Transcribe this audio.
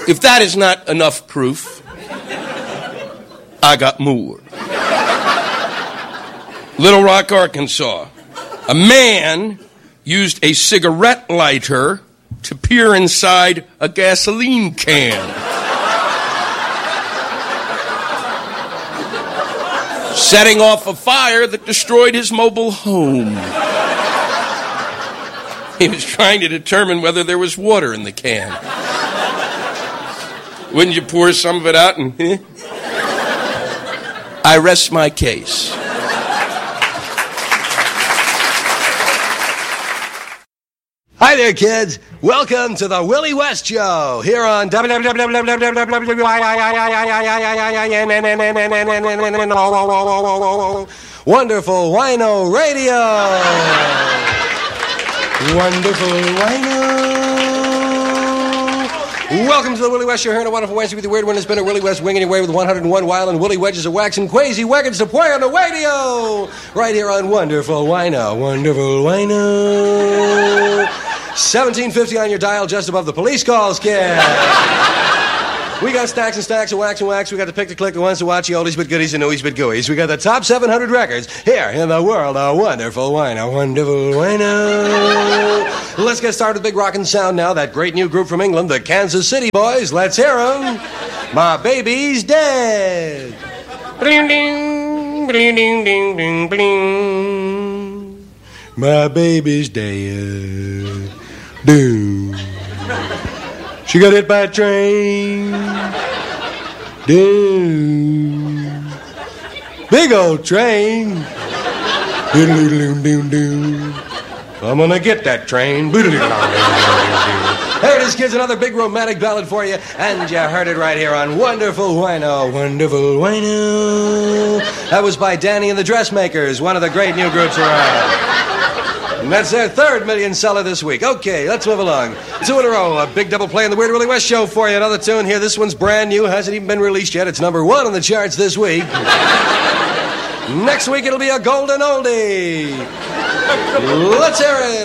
If that is not enough proof, I got more. Little Rock, Arkansas. A man used a cigarette lighter to peer inside a gasoline can. Setting off a fire that destroyed his mobile home. He was trying to determine whether there was water in the can. Wouldn't you pour some of it out and... I rest my case. Hi there, kids. Welcome to the Willie West Show here on Wonderful Wino Radio. Wonderful Wino. Welcome to the Willie West Show here on a wonderful Wednesday with the weird one. It's been a Willie West winging away with 101 wild and woolly wedges of wax and crazy wagons to play on the radio. Right here on Wonderful Wino. Wonderful Wino. 1750 on your dial just above the police calls, kid. We got stacks and stacks of wax and wax. We got the pick to click, the ones to watch, the oldies but goodies and newies but gooies. We got the top 700 records here in the world of Wonderful Wino. Wonderful Wino. Let's get started with big rockin' sound now. That great new group from England, the Kansas City Boys. Let's hear them. My baby's dead. Bling, ding, bling, ding, ding, ding, bling. My baby's dead. Doom. She got hit by a train. Doom. Big old train. Doom. I'm gonna get that train. Here it is, kids, another big romantic ballad for you, and you heard it right here on Wonderful Wino. Wonderful Wino. That was by Danny and the Dressmakers, one of the great new groups around. And that's their third million seller this week. Okay, let's move along. 2 in a row, a big double play in the Weird Willie West Show for you. Another tune here. This one's brand new, hasn't even been released yet. It's number 1 on the charts this week. Next week it'll be a golden oldie. Let's hear it.